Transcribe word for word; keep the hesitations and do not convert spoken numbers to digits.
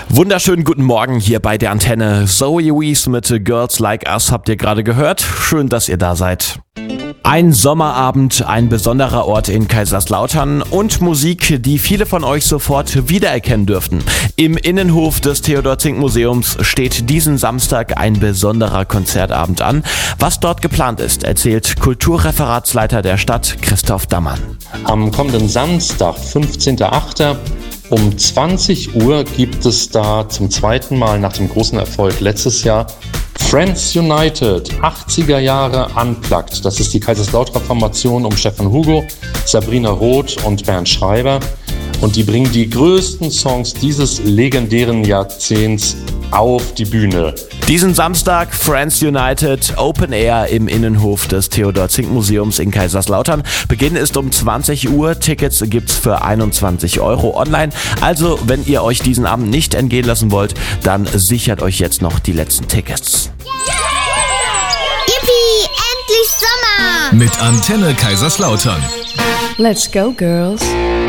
Wunderschönen guten Morgen hier bei der Antenne. Zoe Wees mit Girls Like Us habt ihr gerade gehört. Schön, dass ihr da seid. Ein Sommerabend, ein besonderer Ort in Kaiserslautern und Musik, die viele von euch sofort wiedererkennen dürften. Im Innenhof des Theodor-Zink-Museums steht diesen Samstag ein besonderer Konzertabend an. Was dort geplant ist, erzählt Kulturreferatsleiter der Stadt Christoph Dammann. Am kommenden Samstag, fünfzehnten achten um zwanzig Uhr gibt es da zum zweiten Mal nach dem großen Erfolg letztes Jahr Friends United, achtziger Jahre Unplugged. Das ist die Kaiserslauterer Formation um Stefan Hugo, Sabrina Roth und Bernd Schreiber. Und die bringen die größten Songs dieses legendären Jahrzehnts auf die Bühne. Diesen Samstag Friends United Open Air im Innenhof des Theodor-Zink-Museums in Kaiserslautern. Beginn ist um zwanzig Uhr. Tickets gibt's für einundzwanzig Euro online. Also, wenn ihr euch diesen Abend nicht entgehen lassen wollt, dann sichert euch jetzt noch die letzten Tickets. Yippie, endlich Sommer! Mit Antenne Kaiserslautern. Let's go, girls.